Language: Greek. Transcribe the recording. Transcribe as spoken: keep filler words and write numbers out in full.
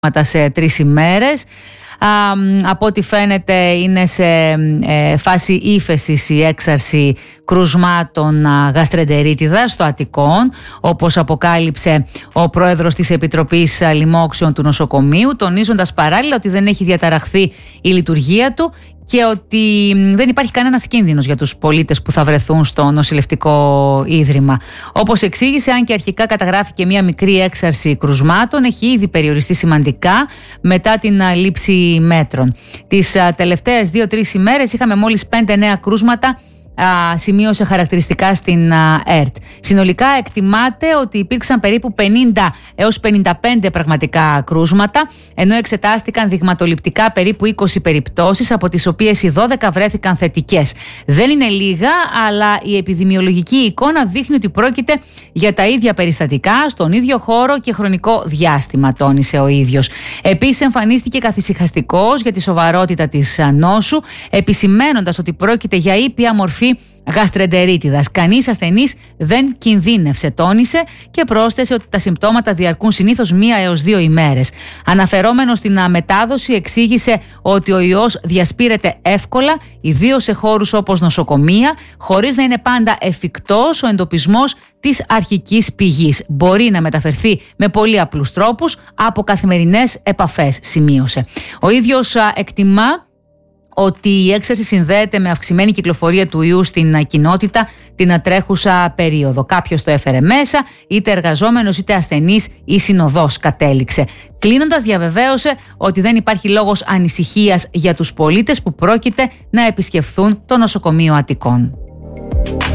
σε τρεις ημέρες. Α, από ό,τι φαίνεται είναι σε ε, φάση ύφεσης η έξαρση κρουσμάτων γαστρεντερίτιδας στο Αττικόν, όπως αποκάλυψε ο πρόεδρος της Επιτροπής Λοιμόξεων του νοσοκομείου, τονίζοντας παράλληλα ότι δεν έχει διαταραχθεί η λειτουργία του και ότι δεν υπάρχει κανένας κίνδυνος για τους πολίτες που θα βρεθούν στο νοσηλευτικό ίδρυμα. Όπως εξήγησε, αν και αρχικά καταγράφηκε μια μικρή έξαρση κρουσμάτων, έχει ήδη περιοριστεί σημαντικά μετά την λήψη μέτρων. Τις τελευταίες δύο-τρεις ημέρες είχαμε μόλις πέντε νέα κρούσματα, Α, σημείωσε χαρακτηριστικά στην α, ΕΡΤ. Συνολικά εκτιμάται ότι υπήρξαν περίπου πενήντα έως πενήντα πέντε πραγματικά κρούσματα, ενώ εξετάστηκαν δειγματοληπτικά περίπου είκοσι περιπτώσεις, από τις οποίες οι δώδεκα βρέθηκαν θετικές. Δεν είναι λίγα, αλλά η επιδημιολογική εικόνα δείχνει ότι πρόκειται για τα ίδια περιστατικά στον ίδιο χώρο και χρονικό διάστημα, τόνισε ο ίδιος. Επίσης εμφανίστηκε καθησυχαστικός για τη σοβαρότητα της νόσου, επισημαίνοντας ότι πρόκειται για ήπια μορφή γαστρεντερίτιδας. Κανείς ασθενής δεν κινδύνευσε, τόνισε, και πρόσθεσε ότι τα συμπτώματα διαρκούν συνήθως μία έως δύο ημέρες. Αναφερόμενος στην μετάδοση, εξήγησε ότι ο ιός διασπείρεται εύκολα, ιδίως σε χώρους όπως νοσοκομεία, χωρίς να είναι πάντα εφικτός ο εντοπισμός της αρχικής πηγής. Μπορεί να μεταφερθεί με πολύ απλούς τρόπους από καθημερινές επαφές, σημείωσε. Ο ίδιος εκτιμά ότι η έξαρση συνδέεται με αυξημένη κυκλοφορία του ιού στην κοινότητα την τρέχουσα περίοδο. Κάποιος το έφερε μέσα, είτε εργαζόμενος είτε ασθενής ή συνοδός, κατέληξε. Κλείνοντας, διαβεβαίωσε ότι δεν υπάρχει λόγος ανησυχίας για τους πολίτες που πρόκειται να επισκεφθούν το νοσοκομείο Αττικών.